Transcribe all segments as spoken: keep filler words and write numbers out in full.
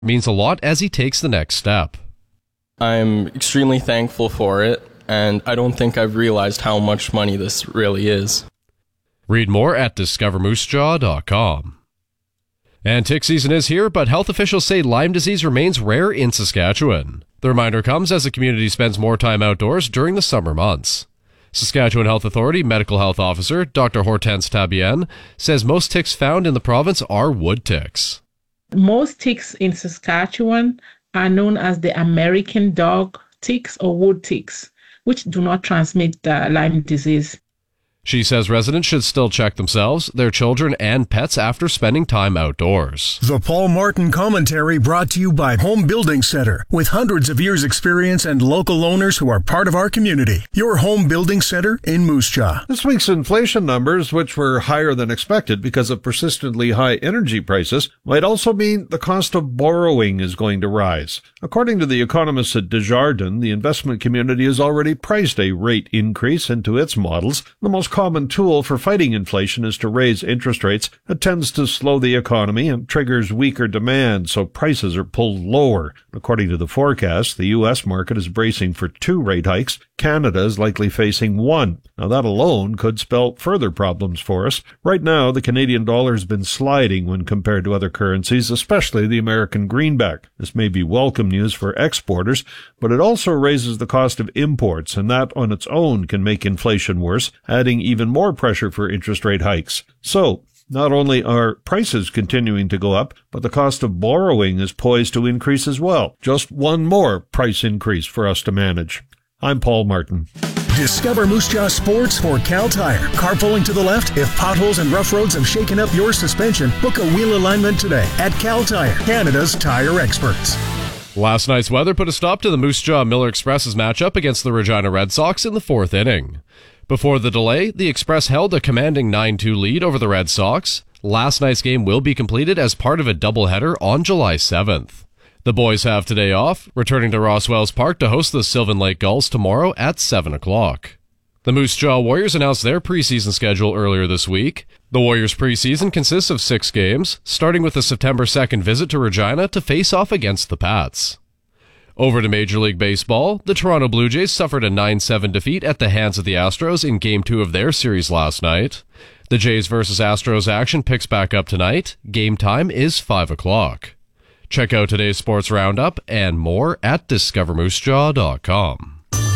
means a lot as he takes the next step. I'm extremely thankful for it, and I don't think I've realized how much money this really is. Read more at discover moose jaw dot com. And tick season is here, but health officials say Lyme disease remains rare in Saskatchewan. The reminder comes as the community spends more time outdoors during the summer months. Saskatchewan Health Authority Medical Health Officer Doctor Hortense Tabienne says most ticks found in the province are wood ticks. Most ticks in Saskatchewan are known as the American dog ticks or wood ticks, which do not transmit uh, Lyme disease. She says residents should still check themselves, their children, and pets after spending time outdoors. The Paul Martin Commentary brought to you by Home Building Center, with hundreds of years' experience and local owners who are part of our community. Your home building center in Moose Jaw. This week's inflation numbers, which were higher than expected because of persistently high energy prices, might also mean the cost of borrowing is going to rise. According to the economists at Desjardins, the investment community has already priced a rate increase into its models. The most common tool for fighting inflation is to raise interest rates. It tends to slow the economy and triggers weaker demand, so prices are pulled lower. According to the forecast, the U S market is bracing for two rate hikes. Canada is likely facing one. Now, that alone could spell further problems for us. Right now, the Canadian dollar has been sliding when compared to other currencies, especially the American greenback. This may be welcome news for exporters, but it also raises the cost of imports, and that on its own can make inflation worse, adding even more pressure for interest rate hikes. So, not only are prices continuing to go up, but the cost of borrowing is poised to increase as well. Just one more price increase for us to manage. I'm Paul Martin. Discover Moose Jaw Sports for Cal Tire. Carpooling to the left? If potholes and rough roads have shaken up your suspension, book a wheel alignment today at Cal Tire, Canada's tire experts. Last night's weather put a stop to the Moose Jaw Miller Express's matchup against the Regina Red Sox in the fourth inning. Before the delay, the Express held a commanding nine two lead over the Red Sox. Last night's game will be completed as part of a doubleheader on July seventh. The boys have today off, returning to Ross Wells Park to host the Sylvan Lake Gulls tomorrow at seven o'clock. The Moose Jaw Warriors announced their preseason schedule earlier this week. The Warriors' preseason consists of six games, starting with the September second visit to Regina to face off against the Pats. Over to Major League Baseball, the Toronto Blue Jays suffered a nine seven defeat at the hands of the Astros in Game two of their series last night. The Jays versus Astros action picks back up tonight. Game time is five o'clock. Check out today's sports roundup and more at discover moose jaw dot com.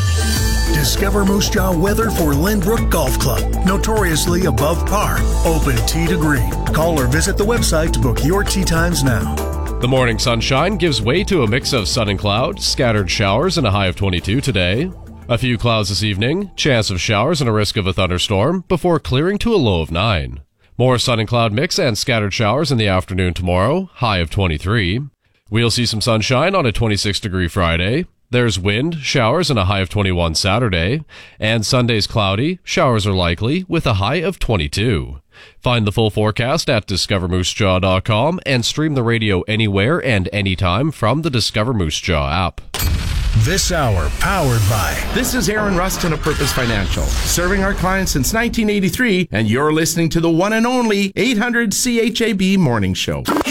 Discover Moose Jaw weather for Lynbrook Golf Club. Notoriously above par. Open tee to green. Call or visit the website to book your tee times now. The morning sunshine gives way to a mix of sun and cloud, scattered showers, and a high of twenty-two today. A few clouds this evening, chance of showers and a risk of a thunderstorm, before clearing to a low of nine. More sun and cloud mix and scattered showers in the afternoon tomorrow, high of twenty-three. We'll see some sunshine on a twenty-six degree Friday. There's wind, showers, and a high of twenty-one Saturday. And Sunday's cloudy, showers are likely, with a high of twenty-two. Find the full forecast at discover moose jaw dot com and stream the radio anywhere and anytime from the Discover Moose Jaw app. This hour powered by... This is Aaron Rustin of Purpose Financial, serving our clients since nineteen eighty-three, and you're listening to the one and only eight hundred C H A B Morning Show.